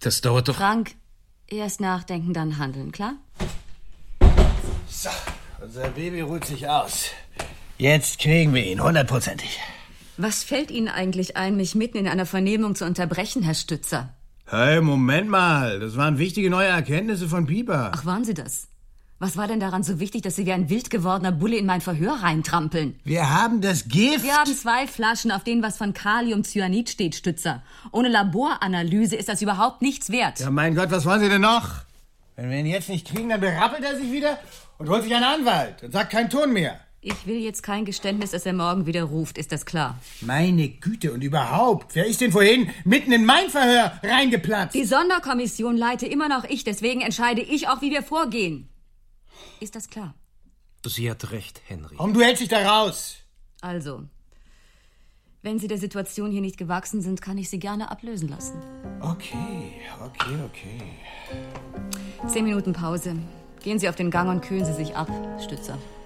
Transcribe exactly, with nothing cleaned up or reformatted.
Das dauert doch... Frank, erst nachdenken, dann handeln, klar? So, unser Baby ruht sich aus. Jetzt kriegen wir ihn, hundertprozentig. Was fällt Ihnen eigentlich ein, mich mitten in einer Vernehmung zu unterbrechen, Herr Stützer? Hey, Moment mal. Das waren wichtige neue Erkenntnisse von Pieper. Ach, waren Sie das? Was war denn daran so wichtig, dass Sie wie ein wild gewordener Bulle in mein Verhör reintrampeln? Wir haben das Gift. Wir haben zwei Flaschen, auf denen was von Kaliumcyanid steht, Stützer. Ohne Laboranalyse ist das überhaupt nichts wert. Ja, mein Gott, was wollen Sie denn noch? Wenn wir ihn jetzt nicht kriegen, dann berappelt er sich wieder und holt sich einen Anwalt und sagt keinen Ton mehr. Ich will jetzt kein Geständnis, dass er morgen wieder ruft, ist das klar? Meine Güte, und überhaupt, wer ist denn vorhin mitten in mein Verhör reingeplatzt? Die Sonderkommission leite immer noch ich, deswegen entscheide ich auch, wie wir vorgehen. Ist das klar? Sie hat recht, Henry. Komm, du hältst dich da raus. Also, wenn Sie der Situation hier nicht gewachsen sind, kann ich Sie gerne ablösen lassen. Okay, okay, okay. Zehn Minuten Pause. Gehen Sie auf den Gang und kühlen Sie sich ab, Stützer.